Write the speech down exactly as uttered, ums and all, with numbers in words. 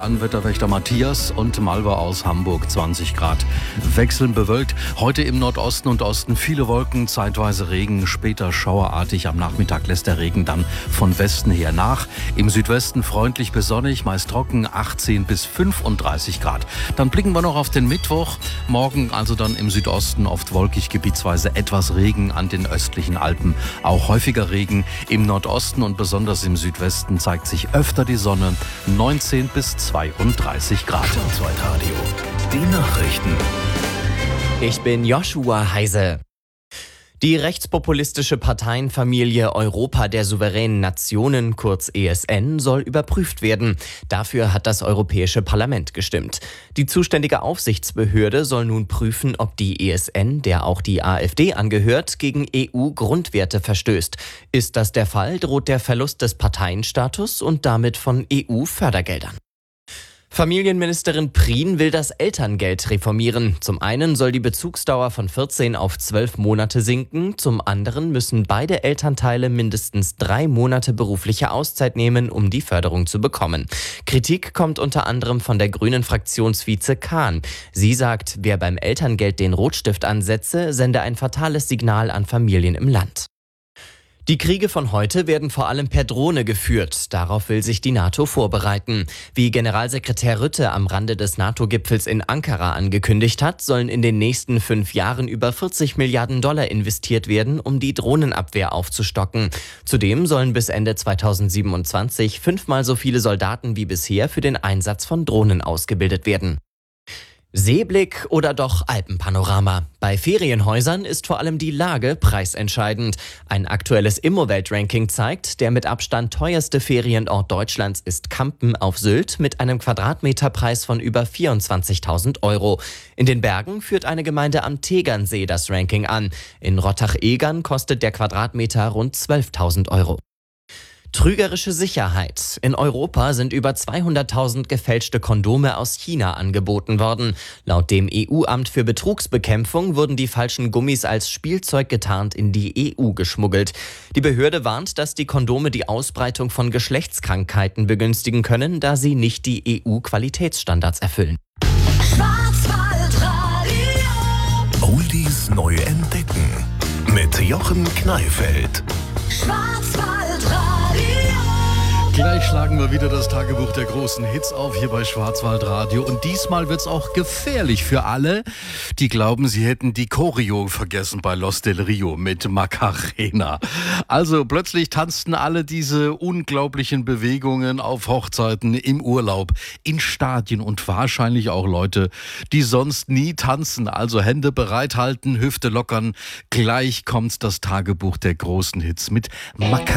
an Wetterwächter Matthias und Malva aus Hamburg, zwanzig Grad. Wechselnd bewölkt, heute im Nordosten und Osten viele Wolken, zeitweise Regen, später schauerartig. Am Nachmittag lässt der Regen dann von Westen her nach. Im Südwesten freundlich bis sonnig, meist trocken, achtzehn bis fünfunddreißig Grad. Dann blicken wir noch auf den Mittwoch. Morgen also dann im Südosten oft wolkig, gebietsweise etwas Regen, an den östlichen Alpen auch häufiger Regen. Im Nordosten und besonders im Südwesten zeigt sich öfter die Sonne, neunzehn bis zweiunddreißig Grad. Radio, die Nachrichten. Ich bin Joshua Heise. Die rechtspopulistische Parteienfamilie Europa der souveränen Nationen, kurz E S N, soll überprüft werden. Dafür hat das Europäische Parlament gestimmt. Die zuständige Aufsichtsbehörde soll nun prüfen, ob die E S N, der auch die AfD angehört, gegen E U-Grundwerte verstößt. Ist das der Fall, droht der Verlust des Parteienstatus und damit von E U-Fördergeldern. Familienministerin Prien will das Elterngeld reformieren. Zum einen soll die Bezugsdauer von vierzehn auf zwölf Monate sinken. Zum anderen müssen beide Elternteile mindestens drei Monate berufliche Auszeit nehmen, um die Förderung zu bekommen. Kritik kommt unter anderem von der grünen Fraktionsvize Kahn. Sie sagt, wer beim Elterngeld den Rotstift ansetze, sende ein fatales Signal an Familien im Land. Die Kriege von heute werden vor allem per Drohne geführt. Darauf will sich die NATO vorbereiten. Wie Generalsekretär Rutte am Rande des NATO-Gipfels in Ankara angekündigt hat, sollen in den nächsten fünf Jahren über vierzig Milliarden Dollar investiert werden, um die Drohnenabwehr aufzustocken. Zudem sollen bis Ende zweitausendsiebenundzwanzig fünfmal so viele Soldaten wie bisher für den Einsatz von Drohnen ausgebildet werden. Seeblick oder doch Alpenpanorama? Bei Ferienhäusern ist vor allem die Lage preisentscheidend. Ein aktuelles Immowelt-Ranking zeigt, der mit Abstand teuerste Ferienort Deutschlands ist Kampen auf Sylt mit einem Quadratmeterpreis von über vierundzwanzigtausend Euro. In den Bergen führt eine Gemeinde am Tegernsee das Ranking an. In Rottach-Egern kostet der Quadratmeter rund zwölftausend Euro. Trügerische Sicherheit. In Europa sind über zweihunderttausend gefälschte Kondome aus China angeboten worden. Laut dem E U-Amt für Betrugsbekämpfung wurden die falschen Gummis als Spielzeug getarnt in die E U geschmuggelt. Die Behörde warnt, dass die Kondome die Ausbreitung von Geschlechtskrankheiten begünstigen können, da sie nicht die E U-Qualitätsstandards erfüllen. Oldies neu entdecken mit Jochen Kneifeld. Gleich schlagen wir wieder das Tagebuch der großen Hits auf hier bei Schwarzwaldradio. Und diesmal wird's auch gefährlich für alle, die glauben, sie hätten die Choreo vergessen bei Los del Rio mit Macarena. Also plötzlich tanzten alle diese unglaublichen Bewegungen auf Hochzeiten, im Urlaub, in Stadien und wahrscheinlich auch Leute, die sonst nie tanzen. Also Hände bereithalten, Hüfte lockern. Gleich kommt das Tagebuch der großen Hits mit Macarena.